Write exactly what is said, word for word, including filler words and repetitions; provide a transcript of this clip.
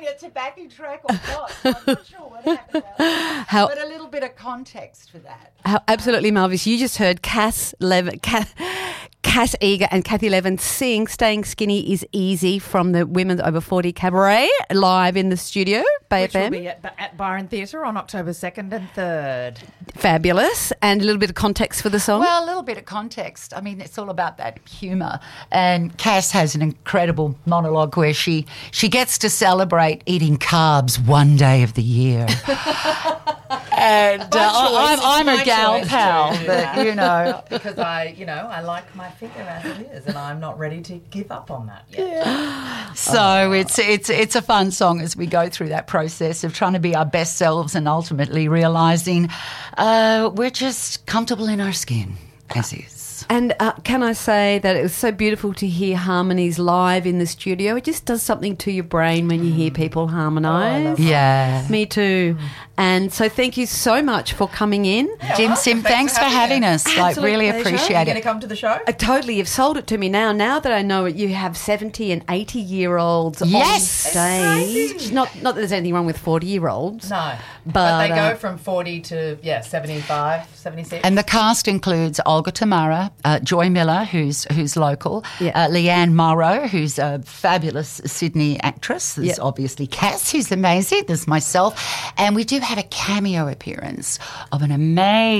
it's a backing track or not. I'm not sure what happened. How, but a little bit of context for that. how absolutely marvellous. You just heard Cass Levin, Cass, Cass Eager and Kathy Levin sing Staying Skinny is Easy from the Women's Over forty Cabaret live in the studio, Bay Which F M. will be at, at Byron Theatre on October second and third. Fabulous. And a little bit of context for the song. Well, a little bit of context. I mean, it's all about that humour. And Cass has an incredible monologue where she, she gets to celebrate eating carbs one day of the year. And uh, I'm, I'm a gal pal, too, but, you know. Because I, you know, I like my figure as it is, and I'm not ready to give up on that yet. So oh. it's it's it's a fun song as we go through that process of trying to be our best selves and ultimately realising uh, we're just comfortable in our skin, as is. And uh, can I say that it was so beautiful to hear harmonies live in the studio. It just does something to your brain when you hear people harmonise. Oh, yeah. Me too. And so thank you so much for coming in. Yeah, Jim well, Sim, thanks thanks for for having having us. us. Like, Absolute really pleasure. appreciate Are you going it. to come to the show? Uh, totally. You've sold it to me now. Now that I know it, you have seventy and eighty-year-olds Yes. on It's stage. crazy. Not, not that there's anything wrong with forty-year-olds. No. But, But, they uh, go from forty to, yeah, seventy-five, seventy-six. And the cast includes Olga Tamara, uh, Joy Miller, who's who's local, Yeah. uh, Leanne Morrow, who's a fabulous Sydney actress. There's Yeah. obviously Cass, who's amazing. There's myself. And we do have a cameo appearance of an amazing